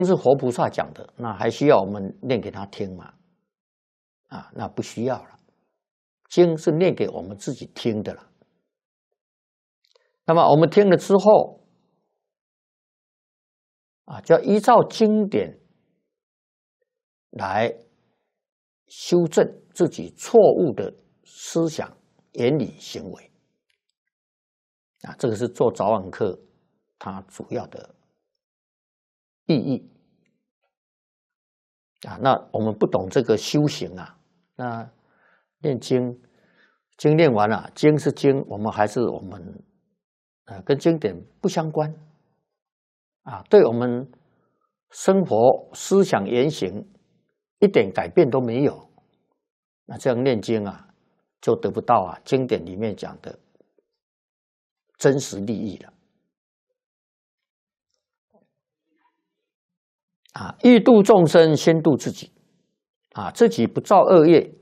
是活菩萨讲的，那还需要我们念给他听吗？那不需要了。经是念给我们自己听的了。那么我们听了之后，就要依照经典来修正自己错误的思想、言语、行为。这个是做早晚课它主要的意义。那我们不懂这个修行那念经念完了，经是经，我们跟经典不相关对我们生活、思想、言行一点改变都没有。那这样念经就得不到经典里面讲的真实利益了。欲度众生，先度自己自己不造恶业，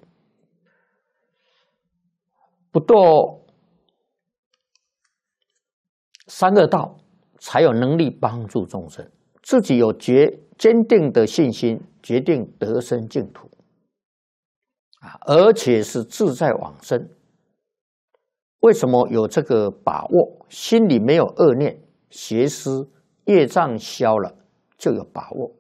不堕三恶道，才有能力帮助众生。自己有坚定的信心，决定得生净土而且是自在往生。为什么有这个把握？心里没有恶念、邪思、业障消了，就有把握。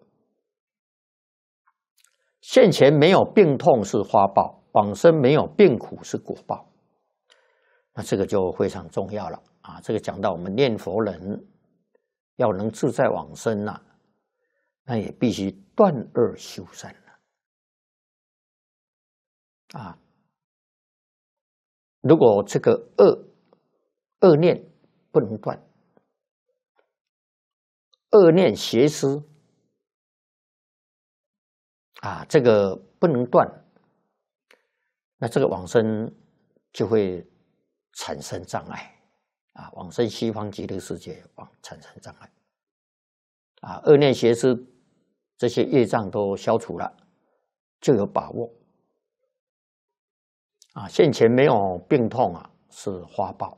现前没有病痛是花报，往生没有病苦是果报。那这个就非常重要了这个讲到我们念佛人要能自在往生那也必须断恶修善如果这个恶念不能断，恶念邪思这个不能断，那这个往生就会产生障碍往生西方极乐世界产生障碍恶念邪思这些业障都消除了，就有把握现前没有病痛是花报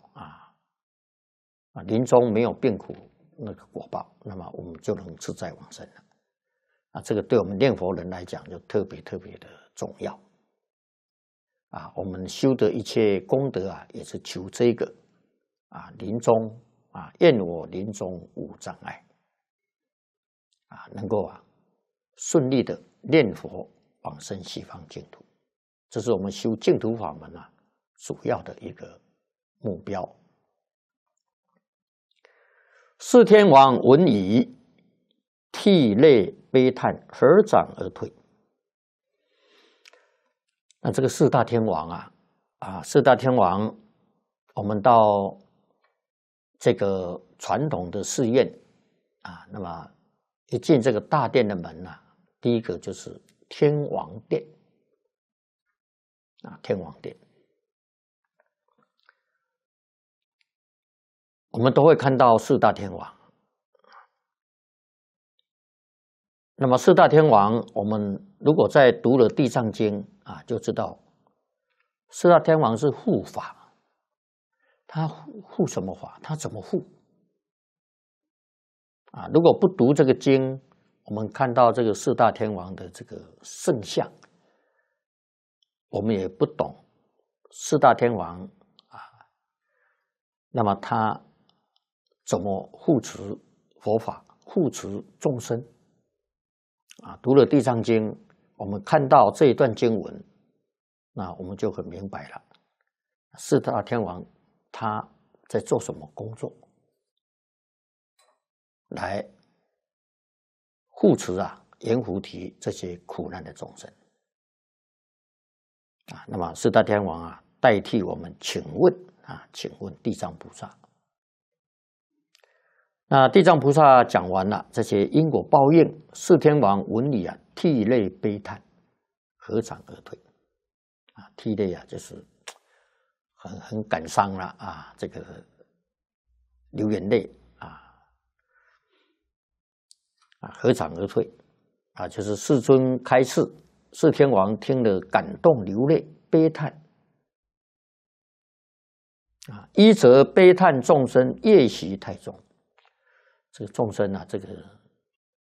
临终没有病苦那个果报，那么我们就能自在往生了这个对我们念佛人来讲就特别的重要我们修的一切功德也是求这个临终愿我临终无障碍能够顺利的念佛往生西方净土。这是我们修净土法门主要的一个目标。四天王闻已，涕泪悲叹，合掌而退。那这个四大天王四大天王，我们到这个传统的寺院那么一进这个大殿的门第一个就是天王殿天王殿，我们都会看到四大天王。那么四大天王，我们如果在读了《地藏经》就知道四大天王是护法。他护什么法？他怎么护如果不读这个经，我们看到这个四大天王的这个圣像，我们也不懂四大天王那么他怎么护持佛法，护持众生读了《地藏经》，我们看到这一段经文，那我们就很明白了四大天王他在做什么工作，来护持阎浮提这些苦难的众生那么四大天王代替我们请问地藏菩萨。那地藏菩萨讲完了这些因果报应，四天王闻已涕泪悲叹，合掌而退涕泪就是很感伤了这个流眼泪合掌而退就是世尊开示，四天王听了感动流泪悲叹一则悲叹众生业习太重。这个众生这个